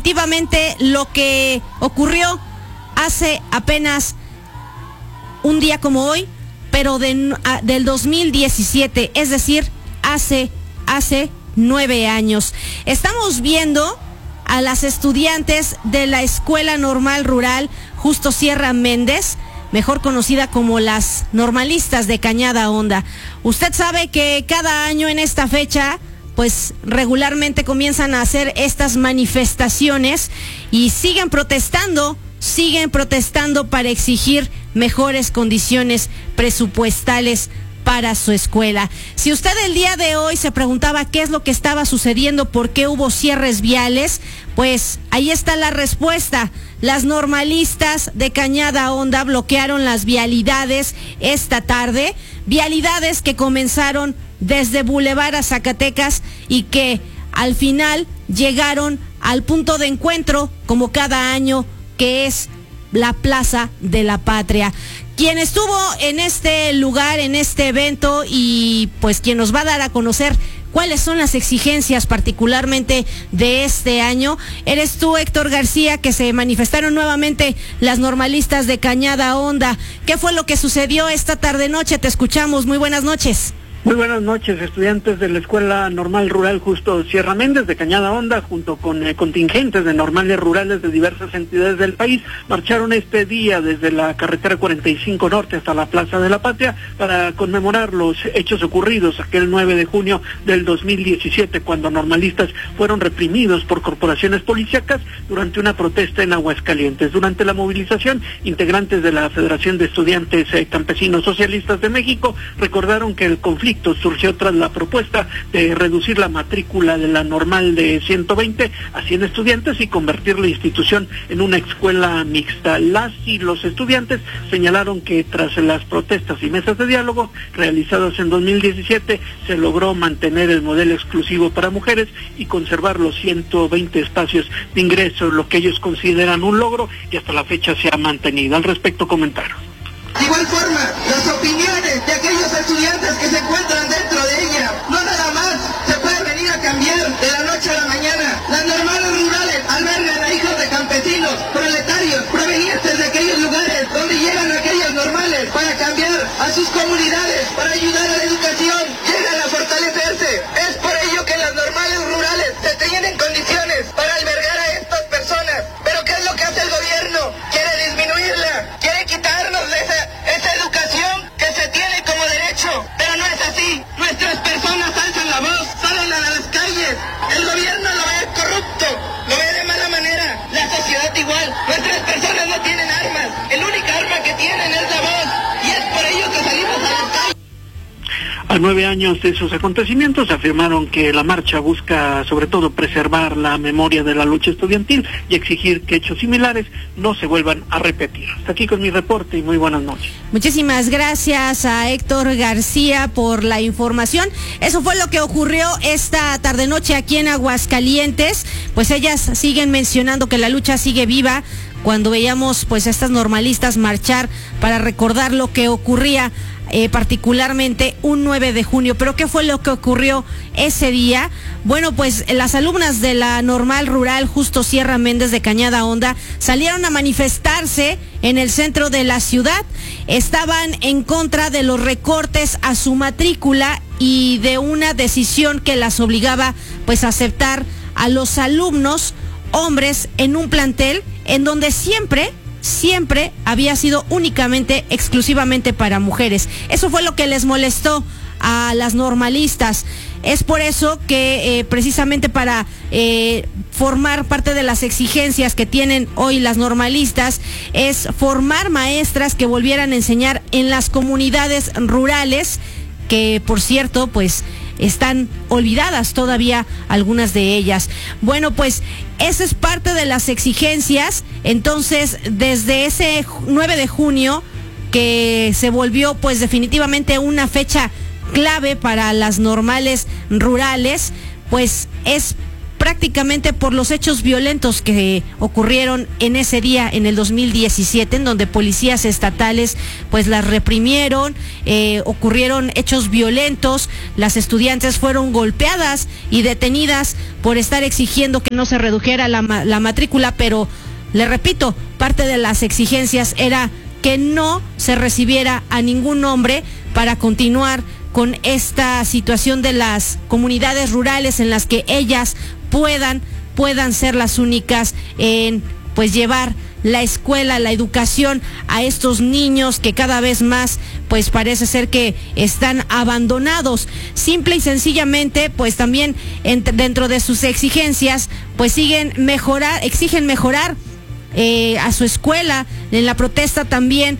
definitivamente lo que ocurrió hace apenas un día como hoy, pero del 2017, es decir, hace 9 años. Estamos viendo a las estudiantes de la Escuela Normal Rural Justo Sierra Méndez, mejor conocida como las normalistas de Cañada Honda. Usted sabe que cada año en esta fecha, pues regularmente comienzan a hacer estas manifestaciones y siguen protestando para exigir mejores condiciones presupuestales para su escuela. Si usted el día de hoy se preguntaba qué es lo que estaba sucediendo, por qué hubo cierres viales, pues ahí está la respuesta. Las normalistas de Cañada Honda bloquearon las vialidades esta tarde, vialidades que comenzaron desde Boulevard a Zacatecas y que al final llegaron al punto de encuentro, como cada año, que es la Plaza de la Patria. Quien estuvo en este lugar, en este evento, y pues quien nos va a dar a conocer cuáles son las exigencias particularmente de este año, eres tú, Héctor García, que se manifestaron nuevamente las normalistas de Cañada Honda. ¿Qué fue lo que sucedió esta tarde-noche? Te escuchamos, muy buenas noches. Muy buenas noches. Estudiantes de la Escuela Normal Rural Justo Sierra Méndez de Cañada Honda, junto con contingentes de normales rurales de diversas entidades del país, marcharon este día desde la carretera 45 Norte hasta la Plaza de la Patria para conmemorar los hechos ocurridos aquel 9 de junio del 2017, cuando normalistas fueron reprimidos por corporaciones policíacas durante una protesta en Aguascalientes. Durante la movilización, integrantes de la Federación de Estudiantes Campesinos Socialistas de México recordaron que el conflicto surgió tras la propuesta de reducir la matrícula de la normal de 120 a 100 estudiantes y convertir la institución en una escuela mixta. Las y los estudiantes señalaron que tras las protestas y mesas de diálogo realizadas en 2017 se logró mantener el modelo exclusivo para mujeres y conservar los 120 espacios de ingreso, lo que ellos consideran un logro y hasta la fecha se ha mantenido. Al respecto comentaron: de igual forma, las opiniones de aquellos estudiantes que se encuentran dentro de ella, no nada más se puede venir a cambiar de la noche a la mañana. Las normales rurales albergan a hijos de campesinos, proletarios, provenientes de aquellos lugares donde llegan aquellas normales para cambiar a sus comunidades, para ayudar a la educación, llegan a fortalecerse. Es por ello que las normales rurales se tienen condiciones para albergar a estas personas. Pero ¿qué es lo que hace el gobierno? Quiere disminuirla, quiere quitarnos esa educación que se tiene como derecho, pero no es así. Nuestras personas alzan la voz, salen a las calles. El gobierno lo ve corrupto, lo ve de mala manera. La sociedad igual. Nuestras personas no tienen armas. El único arma que tienen es la voz, y es por ello que salimos a las calles. A 9 años de esos acontecimientos afirmaron que la marcha busca sobre todo preservar la memoria de la lucha estudiantil y exigir que hechos similares no se vuelvan a repetir. Hasta aquí con mi reporte y muy buenas noches. Muchísimas gracias a Héctor García por la información. Eso fue lo que ocurrió esta tarde-noche aquí en Aguascalientes. Pues ellas siguen mencionando que la lucha sigue viva. Cuando veíamos pues a estas normalistas marchar para recordar lo que ocurría particularmente un 9 de junio. ¿Pero qué fue lo que ocurrió ese día? Bueno, pues las alumnas de la Normal Rural Justo Sierra Méndez de Cañada Honda salieron a manifestarse en el centro de la ciudad. Estaban en contra de los recortes a su matrícula y de una decisión que las obligaba pues a aceptar a los alumnos hombres en un plantel en donde siempre había sido únicamente, exclusivamente para mujeres. Eso fue lo que les molestó a las normalistas. Es por eso que precisamente para formar parte de las exigencias que tienen hoy las normalistas es formar maestras que volvieran a enseñar en las comunidades rurales, que por cierto pues están olvidadas todavía algunas de ellas. Bueno, pues esa es parte de las exigencias. Entonces, desde ese 9 de junio, que se volvió pues definitivamente una fecha clave para las normales rurales, pues es prácticamente por los hechos violentos que ocurrieron en ese día, en el 2017, en donde policías estatales pues las reprimieron, ocurrieron hechos violentos, las estudiantes fueron golpeadas y detenidas por estar exigiendo que no se redujera la matrícula, pero le repito, parte de las exigencias era que no se recibiera a ningún hombre para continuar con esta situación de las comunidades rurales en las que ellas puedan ser las únicas en pues llevar la escuela, la educación a estos niños que cada vez más pues parece ser que están abandonados. Simple y sencillamente pues también dentro de sus exigencias pues exigen mejorar a su escuela. En la protesta también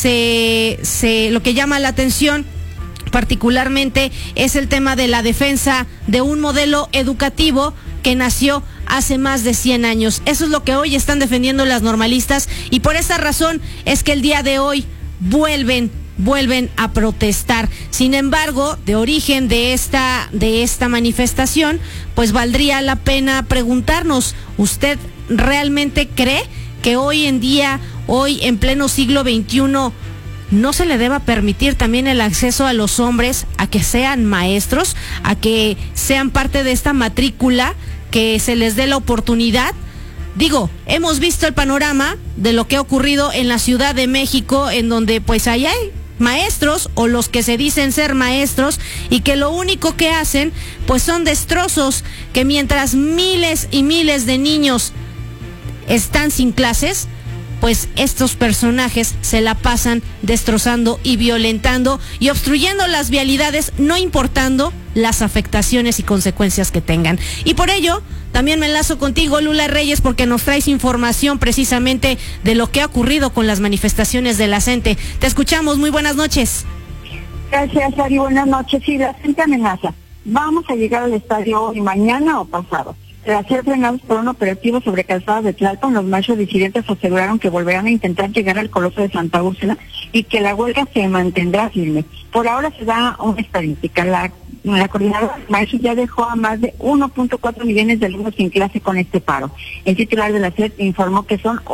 lo que llama la atención particularmente es el tema de la defensa de un modelo educativo que nació hace más de 100 años. Eso es lo que hoy están defendiendo las normalistas y por esa razón es que el día de hoy vuelven a protestar. Sin embargo, de origen de esta manifestación, pues valdría la pena preguntarnos, ¿usted realmente cree que hoy en día, hoy en pleno siglo XXI, no se le deba permitir también el acceso a los hombres a que sean maestros, a que sean parte de esta matrícula, que se les dé la oportunidad? Digo, hemos visto el panorama de lo que ha ocurrido en la Ciudad de México, en donde pues ahí hay maestros o los que se dicen ser maestros y que lo único que hacen pues son destrozos, que mientras miles y miles de niños están sin clases, pues estos personajes se la pasan destrozando y violentando y obstruyendo las vialidades, no importando las afectaciones y consecuencias que tengan. Y por ello, también me enlazo contigo, Lula Reyes, porque nos traes información precisamente de lo que ha ocurrido con las manifestaciones de la CENTE. Te escuchamos, muy buenas noches. Gracias, Ari, buenas noches. Sí, la CENTE amenaza. Vamos a llegar al estadio hoy, mañana o pasado. Tras ser frenados por un operativo sobre Calzada de Tlalpan, los machos disidentes aseguraron que volverán a intentar llegar al Coloso de Santa Úrsula y que la huelga se mantendrá firme. Por ahora se da una estadística. La coordinadora de maestros ya dejó a más de 1.4 millones de alumnos sin clase con este paro. El titular de la SED informó que son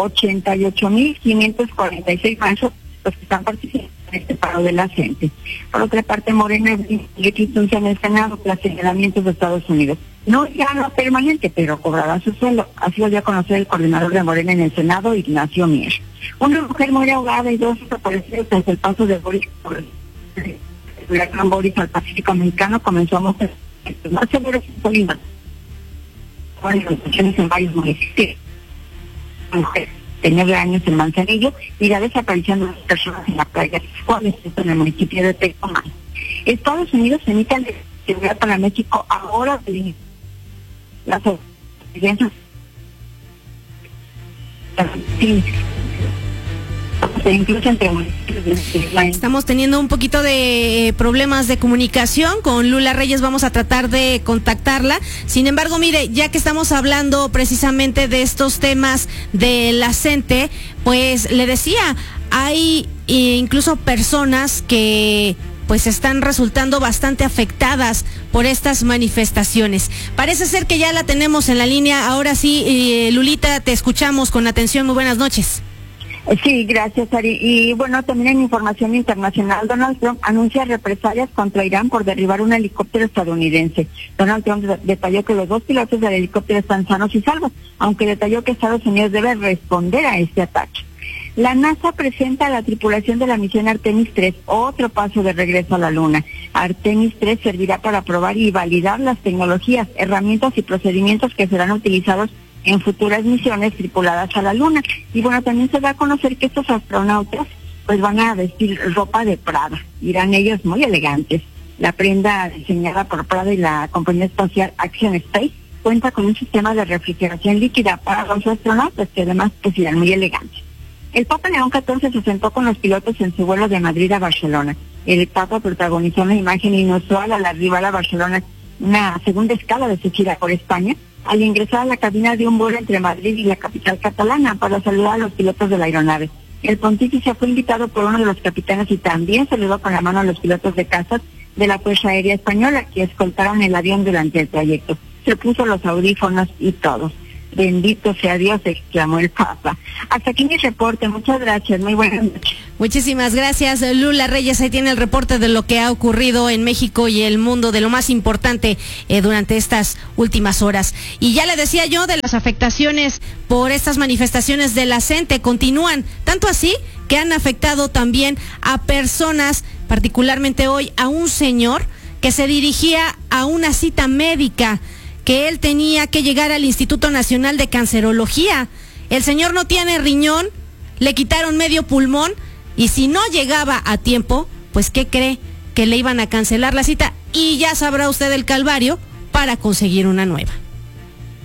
88.546 maestros los que están participando en este paro de la gente. Por otra parte, Morena denuncia en el Senado los señalamientos de Estados Unidos. No es gana permanente, pero cobrará su sueldo. Así lo dio a conocer el coordinador de Morena en el Senado, Ignacio Mier. Una mujer muere ahogada y dos desaparecidos desde el paso de Boris por el huracán Boris al Pacífico Mexicano comenzó a mostrar más severos en Colima. En varios municipios. Una mujer de 9 años en Manzanillo y la desaparición de las personas en la playa Juárez, en el municipio de Tecomán. Estados Unidos emite la seguridad para México ahora de las evidencias. Estamos teniendo un poquito de problemas de comunicación con Lula Reyes, vamos a tratar de contactarla. Sin embargo, mire, ya que estamos hablando precisamente de estos temas de la CENTE, pues le decía, hay incluso personas que pues están resultando bastante afectadas por estas manifestaciones. Parece ser que ya la tenemos en la línea. Ahora sí, Lulita, te escuchamos con atención. Muy buenas noches. Sí, gracias, Ari. Y bueno, también en información internacional, Donald Trump anuncia represalias contra Irán por derribar un helicóptero estadounidense. Donald Trump detalló que los dos pilotos del helicóptero están sanos y salvos, aunque detalló que Estados Unidos debe responder a este ataque. La NASA presenta a la tripulación de la misión Artemis 3 otro paso de regreso a la Luna. Artemis 3 servirá para probar y validar las tecnologías, herramientas y procedimientos que serán utilizados en futuras misiones tripuladas a la Luna. Y bueno, también se da a conocer que estos astronautas pues van a vestir ropa de Prada. Irán ellos muy elegantes. La prenda diseñada por Prada y la compañía espacial Axiom Space cuenta con un sistema de refrigeración líquida para los astronautas que además pues irán muy elegantes. El Papa León XIV se sentó con los pilotos en su vuelo de Madrid a Barcelona. El Papa protagonizó una imagen inusual al arribar a Barcelona, una segunda escala de su gira por España, al ingresar a la cabina de un vuelo entre Madrid y la capital catalana para saludar a los pilotos de la aeronave. El pontífice fue invitado por uno de los capitanes y también saludó con la mano a los pilotos de cazas de la Fuerza Aérea Española, que escoltaron el avión durante el trayecto. se puso los audífonos y todo. Bendito sea Dios, exclamó el Papa. Hasta aquí mi reporte, muchas gracias, muy buenas noches. Muchísimas gracias, Lula Reyes. Ahí tiene el reporte de lo que ha ocurrido en México y el mundo, de lo más importante durante estas últimas horas. Y ya le decía yo de las afectaciones por estas manifestaciones de la CENTE, continúan, tanto así que han afectado también a personas, particularmente hoy a un señor que se dirigía a una cita médica, que él tenía que llegar al Instituto Nacional de Cancerología. El señor no tiene riñón, le quitaron medio pulmón, y si no llegaba a tiempo, pues ¿qué cree? Que le iban a cancelar la cita, y ya sabrá usted el calvario para conseguir una nueva.